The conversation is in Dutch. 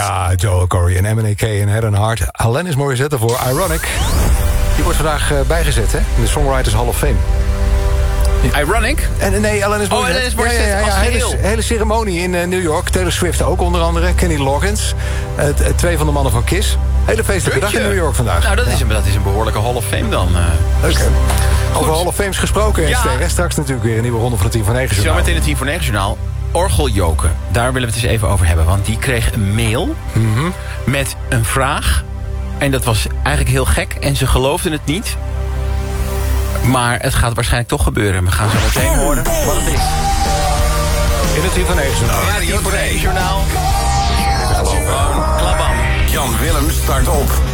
Ja, Joel Corey en M&A en Head and Heart. Alanis Morissette voor Ironic. Die wordt vandaag bijgezet, hè? In de Songwriters Hall of Fame. Ironic? Nee, Alanis Morissette. Alanis Morissette als geheel. Hele ceremonie in New York. Taylor Swift ook onder andere. Kenny Loggins. Twee van de mannen van Kiss. Hele feestelijke dag in New York vandaag. Nou, dat is een behoorlijke Hall of Fame dan. Leuk, hè? Over Hall of Fames gesproken. Ja. Sterren. Straks natuurlijk weer een nieuwe ronde van het 10 voor 9 journaal. Zometeen het 10 voor 9 journaal. Orgeljoken, daar willen we het eens even over hebben. Want die kreeg een mail met een vraag. En dat was eigenlijk heel gek. En ze geloofden het niet. Maar het gaat waarschijnlijk toch gebeuren. We gaan zo meteen horen wat het is. In het 10 voor 9 journaal. Ja, het 10 voor 9 journaal. Gewoon klabam. Jan Willem start op